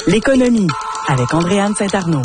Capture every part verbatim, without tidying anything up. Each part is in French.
L'économie avec Andréane Saint-Arnaud.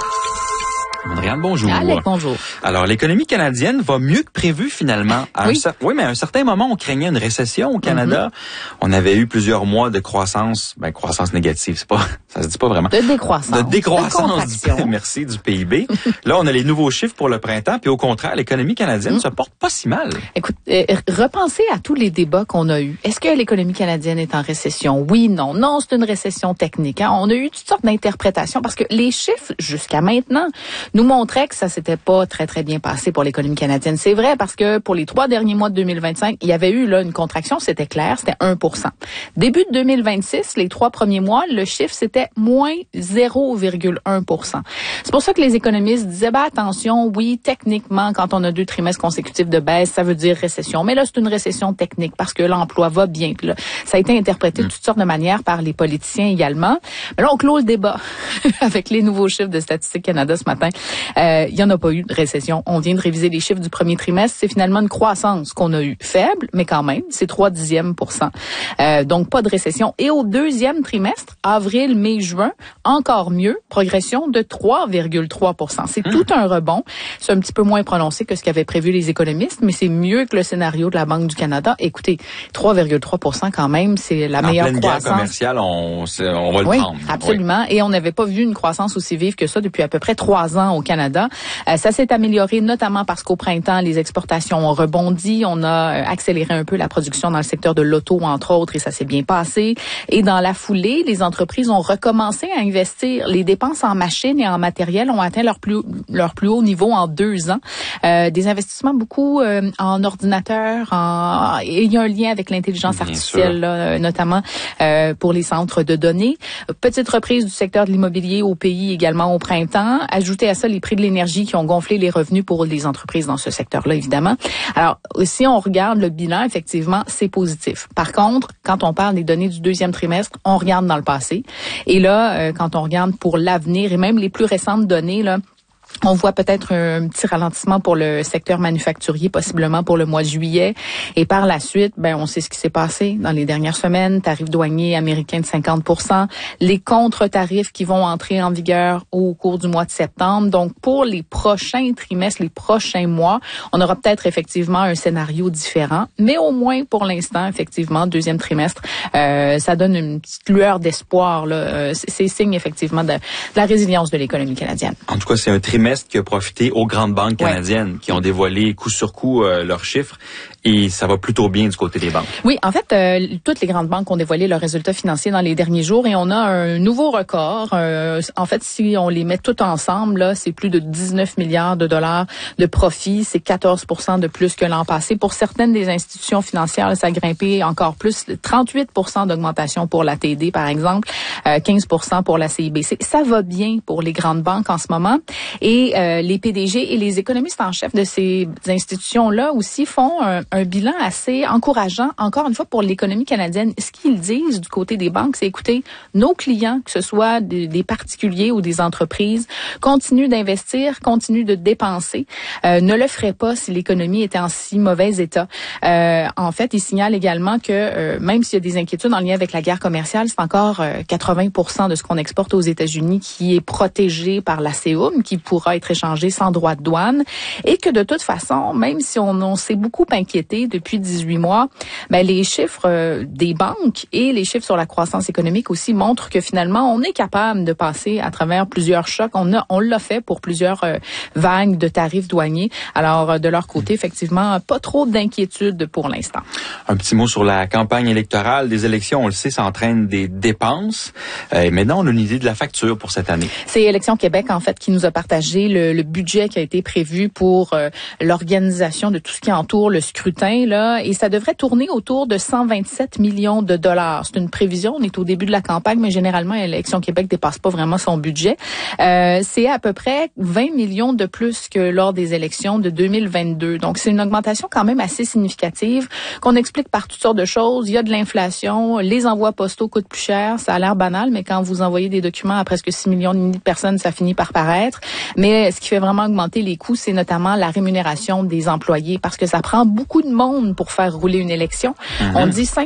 Andréane, bonjour. Allez, bonjour. Alors, l'économie canadienne va mieux que prévu, finalement. À oui. Un cer- oui, mais à un certain moment, on craignait une récession au Canada. Mm-hmm. On avait eu plusieurs mois de croissance, ben, croissance négative, c'est pas, ça se dit pas vraiment. De décroissance. De décroissance, de du, merci, du P I B. Là, on a les nouveaux chiffres pour le printemps, puis au contraire, l'économie canadienne mm. se porte pas si mal. Écoute, euh, repensez à tous les débats qu'on a eus. Est-ce que l'économie canadienne est en récession? Oui, non. Non, c'est une récession technique. Hein? On a eu toutes sortes d'interprétations parce que les chiffres, jusqu'à maintenant, nous montraient que ça s'était pas très, très bien passé pour l'économie canadienne. C'est vrai parce que pour les trois derniers mois de deux mille vingt-cinq, il y avait eu là une contraction, c'était clair, c'était un pour cent. Début de deux mille vingt-six, les trois premiers mois, le chiffre, c'était moins zéro virgule un pour cent. C'est pour ça que les économistes disaient, bah attention, oui, techniquement, quand on a deux trimestres consécutifs de baisse, ça veut dire récession. Mais là, c'est une récession technique parce que l'emploi va bien. Là, ça a été interprété de toutes sortes de manières par les politiciens également. Mais là, on clôt le débat avec les nouveaux chiffres de Statistique Canada ce matin. Euh, il n'y en a pas eu de récession. On vient de réviser les chiffres du premier trimestre. C'est finalement une croissance qu'on a eue faible, mais quand même, c'est trois dixièmes pour cent. Euh, donc, pas de récession. Et au deuxième trimestre, avril, mai, juin, encore mieux, progression de trois virgule trois pour cent. C'est mmh. tout un rebond. C'est un petit peu moins prononcé que ce qu'avaient prévu les économistes, mais c'est mieux que le scénario de la Banque du Canada. Écoutez, trois virgule trois pour cent quand même, c'est la en meilleure pleine croissance. Guerre commerciale, on, on va le oui, prendre. Absolument. Oui. Et on n'avait pas vu une croissance aussi vive que ça depuis à peu près trois ans au Canada. Euh, ça s'est amélioré notamment parce qu'au printemps, les exportations ont rebondi. On a euh, accéléré un peu la production dans le secteur de l'auto, entre autres, et ça s'est bien passé. Et dans la foulée, les entreprises ont recommencé à investir. Les dépenses en machines et en matériel ont atteint leur plus, leur plus haut niveau en deux ans. Euh, des investissements beaucoup euh, en ordinateurs. En... Et il y a un lien avec l'intelligence bien artificielle, là, notamment euh, pour les centres de données. Petite reprise du secteur de l'immobilier au pays également au printemps. Ajoutez à ça les prix de l'énergie qui ont gonflé les revenus pour les entreprises dans ce secteur-là, évidemment. Alors, si on regarde le bilan, effectivement, c'est positif. Par contre, quand on parle des données du deuxième trimestre, on regarde dans le passé. Et là, euh, quand on regarde pour l'avenir et même les plus récentes données, là, on voit peut-être un petit ralentissement pour le secteur manufacturier, possiblement pour le mois de juillet. Et par la suite, ben on sait ce qui s'est passé dans les dernières semaines. Tarifs douaniers américains de cinquante pour cent. Les contre-tarifs qui vont entrer en vigueur au cours du mois de septembre. Donc, pour les prochains trimestres, les prochains mois, on aura peut-être effectivement un scénario différent. Mais au moins, pour l'instant, effectivement, deuxième trimestre, euh, ça donne une petite lueur d'espoir. Là. Euh, c'est signe, effectivement, de, de la résilience de l'économie canadienne. En tout cas, c'est un trimestre qui a profité aux grandes banques canadiennes ouais. qui ont dévoilé coup sur coup euh, leurs chiffres et ça va plutôt bien du côté des banques. Oui, en fait, euh, toutes les grandes banques ont dévoilé leurs résultats financiers dans les derniers jours et on a un nouveau record. Euh, en fait, si on les met tout ensemble, là, c'est plus de dix-neuf milliards de dollars de profit. C'est quatorze pour cent de plus que l'an passé. Pour certaines des institutions financières, là, ça a grimpé encore plus. trente-huit pour cent d'augmentation pour la T D, par exemple, euh, quinze pour cent pour la C I B C. Ça va bien pour les grandes banques en ce moment. Et euh, les P D G et les économistes en chef de ces institutions-là aussi font un, un bilan assez encourageant, encore une fois, pour l'économie canadienne. Ce qu'ils disent du côté des banques, c'est, écoutez, nos clients, que ce soit des, des particuliers ou des entreprises, continuent d'investir, continuent de dépenser, euh, ne le feraient pas si l'économie était en si mauvais état. Euh, en fait, ils signalent également que euh, même s'il y a des inquiétudes en lien avec la guerre commerciale, c'est encore euh, quatre-vingts pour cent de ce qu'on exporte aux États-Unis qui est protégé par la C E U M, qui pourra être échangé sans droit de douane et que de toute façon, même si on, on s'est beaucoup inquiété depuis dix-huit mois, ben les chiffres euh, des banques et les chiffres sur la croissance économique aussi montrent que finalement, on est capable de passer à travers plusieurs chocs. On a, on l'a fait pour plusieurs euh, vagues de tarifs douaniers. Alors, euh, de leur côté, effectivement, pas trop d'inquiétude pour l'instant. Un petit mot sur la campagne électorale. Des élections, on le sait, ça entraîne des dépenses. Euh, maintenant, on a une idée de la facture pour cette année. C'est Élections Québec, en fait, qui nous a partagé le, le budget qui a été prévu pour euh, l'organisation de tout ce qui entoure le scrutin, là, et ça devrait tourner autour de cent vingt-sept millions de dollars. C'est une prévision, on est au début de la campagne, mais généralement, Élections Québec dépasse pas vraiment son budget. Euh, c'est à peu près vingt millions de plus que lors des élections de deux mille vingt-deux. Donc, c'est une augmentation quand même assez significative qu'on explique par toutes sortes de choses. Il y a de l'inflation, les envois postaux coûtent plus cher, ça a l'air banal, mais quand vous envoyez des documents à presque six millions et demi de personnes, ça finit par paraître. Mais ce qui fait vraiment augmenter les coûts, c'est notamment la rémunération des employés, parce que ça prend beaucoup de monde pour faire rouler une élection. Mm-hmm. On dit cinq